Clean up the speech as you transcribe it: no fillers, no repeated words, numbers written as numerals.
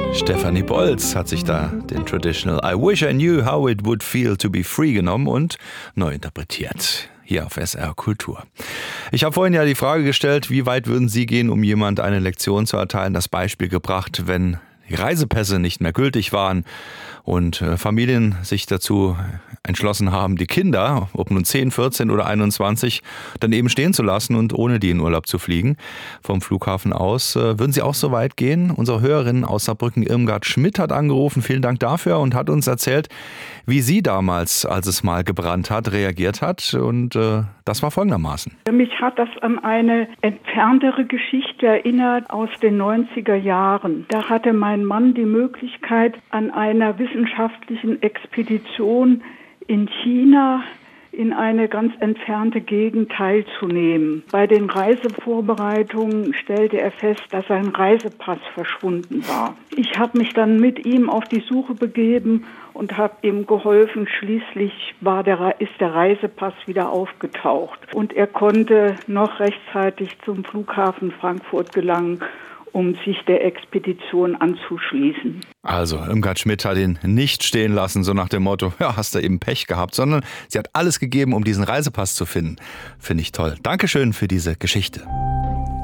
Stefanie Bolz hat sich da den Traditional I Wish I Knew How It Would Feel to Be Free genommen und neu interpretiert. Hier auf SR Kultur. Ich habe vorhin ja die Frage gestellt, wie weit würden Sie gehen, um jemand eine Lektion zu erteilen? Das Beispiel gebracht, wenn die Reisepässe nicht mehr gültig waren und Familien sich dazu entschlossen haben, die Kinder, ob nun 10, 14 oder 21, dann eben stehen zu lassen und ohne die in Urlaub zu fliegen vom Flughafen aus. Würden Sie auch so weit gehen? Unsere Hörerin aus Saarbrücken, Irmgard Schmidt, hat angerufen. Vielen Dank dafür und hat uns erzählt, wie sie damals, als es mal gebrannt hat, reagiert hat. Und das war folgendermaßen. Mich hat das an eine entferntere Geschichte erinnert aus den 90er Jahren. Da hatte mein Mann die Möglichkeit, an einer wissenschaftlichen Expedition in China in eine ganz entfernte Gegend teilzunehmen. Bei den Reisevorbereitungen stellte er fest, dass sein Reisepass verschwunden war. Ich habe mich dann mit ihm auf die Suche begeben und habe ihm geholfen. Schließlich ist der Reisepass wieder aufgetaucht und er konnte noch rechtzeitig zum Flughafen Frankfurt gelangen, um sich der Expedition anzuschließen. Also, Irmgard Schmidt hat ihn nicht stehen lassen, so nach dem Motto, ja, hast du eben Pech gehabt, sondern sie hat alles gegeben, um diesen Reisepass zu finden. Finde ich toll. Dankeschön für diese Geschichte.